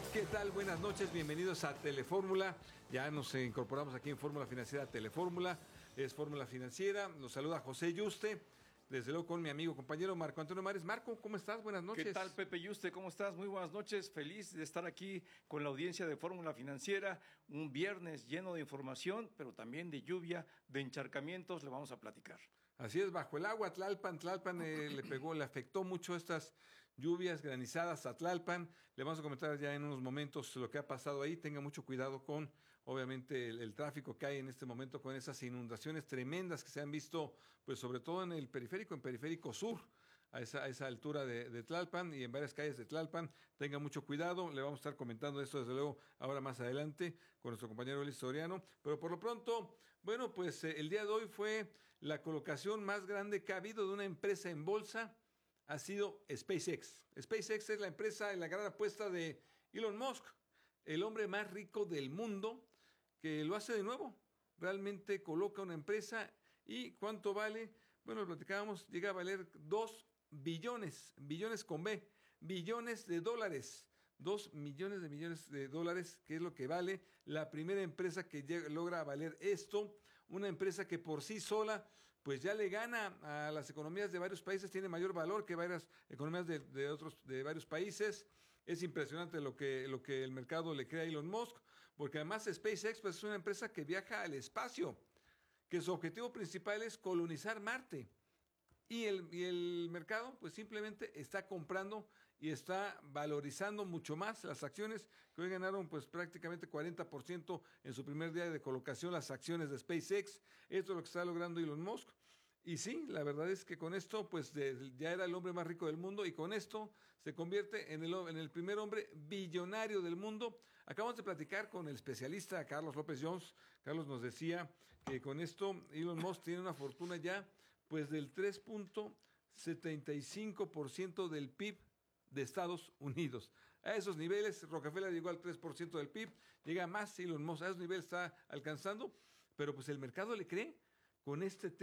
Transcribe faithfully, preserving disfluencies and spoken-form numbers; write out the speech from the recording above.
¿Qué tal? Buenas noches, bienvenidos a Telefórmula. Ya nos incorporamos aquí en Fórmula Financiera Telefórmula. Es Fórmula Financiera. Nos saluda José Yuste, desde luego con mi amigo, compañero Marco Antonio Mares. Marco, ¿cómo estás? Buenas noches. ¿Qué tal, Pepe Yuste? ¿Cómo estás? Muy buenas noches. Feliz de estar aquí con la audiencia de Fórmula Financiera. Un viernes lleno de información, pero también de lluvia, de encharcamientos. Le vamos a platicar. Así es, bajo el agua, Tlalpan, Tlalpan eh, le pegó, le afectó mucho estas lluvias granizadas a Tlalpan. Le vamos a comentar ya en unos momentos lo que ha pasado ahí. Tenga mucho cuidado con, obviamente, el, el tráfico que hay en este momento con esas inundaciones tremendas que se han visto, pues sobre todo en el periférico, en Periférico Sur, a esa, a esa altura de, de Tlalpan y en varias calles de Tlalpan. Tenga mucho cuidado, le vamos a estar comentando esto desde luego ahora más adelante con nuestro compañero Luis Soriano, pero por lo pronto, bueno, pues eh, el día de hoy fue la colocación más grande que ha habido de una empresa en bolsa, ha sido SpaceX. SpaceX es la empresa, la gran apuesta de Elon Musk, el hombre más rico del mundo, que lo hace de nuevo, realmente coloca una empresa. ¿Y cuánto vale? Bueno, lo platicábamos, llega a valer dos billones, billones con B, billones de dólares, dos millones de millones de dólares, que es lo que vale la primera empresa que llega, logra valer esto, una empresa que por sí sola pues ya le gana a las economías de varios países, tiene mayor valor que varias economías de, de otros, de varios países. Es impresionante lo que, lo que el mercado le crea a Elon Musk, porque además SpaceX pues, es una empresa que viaja al espacio, que su objetivo principal es colonizar Marte. Y el, y el mercado pues simplemente está comprando y está valorizando mucho más las acciones, que hoy ganaron pues prácticamente cuarenta por ciento en su primer día de colocación las acciones de SpaceX. Esto es lo que está logrando Elon Musk. Y sí, la verdad es que con esto pues de, ya era el hombre más rico del mundo y con esto se convierte en el, en el primer hombre billonario del mundo. Acabamos de platicar con el especialista Carlos López Jones. Carlos nos decía que con esto Elon Musk tiene una fortuna ya pues del tres punto setenta y cinco por ciento del P I B de Estados Unidos. A esos niveles, Rockefeller llegó al tres por ciento del P I B, llega más Elon Musk, a esos niveles está alcanzando, pero pues el mercado le cree con este